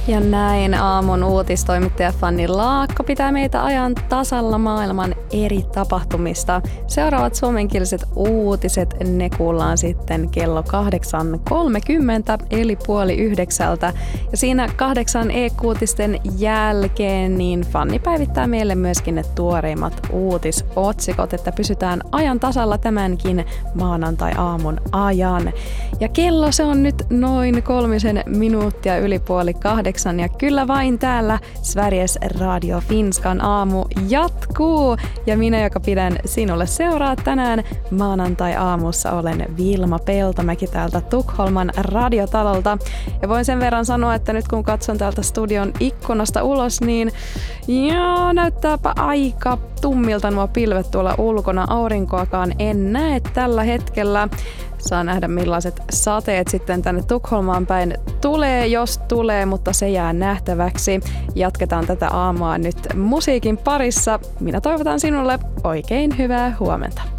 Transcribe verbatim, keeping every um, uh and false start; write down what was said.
Ja näin aamun uutistoimittaja Fanni Laakko pitää meitä ajan tasalla maailman eri tapahtumista. Seuraavat suomenkieliset uutiset, ne kuullaan sitten kello kahdeksan kolmekymmentä eli puoli yhdeksältä. Ja siinä kahdeksan e-uutisten jälkeen niin Fanni päivittää meille myöskin ne tuoreimmat uutisotsikot, että pysytään ajan tasalla tämänkin maanantai-aamun ajan. Ja kello se on nyt noin kolmisen minuuttia yli puoli kahdeksan. Ja kyllä vain täällä Sveriges Radio Finskan aamu jatkuu. Ja minä, joka pidän sinulle seuraa tänään maanantai-aamussa, olen Vilma Peltomäki täältä Tukholman radiotalolta. Ja voin sen verran sanoa, että nyt kun katson täältä studion ikkunasta ulos, niin joo, näyttääpä aika tummilta nuo pilvet tuolla ulkona. Aurinkoakaan en näe tällä hetkellä. Saa nähdä millaiset sateet sitten tänne Tukholmaan päin tulee, jos tulee, mutta se jää nähtäväksi. Jatketaan tätä aamua nyt musiikin parissa. Minä toivotan sinulle oikein hyvää huomenta.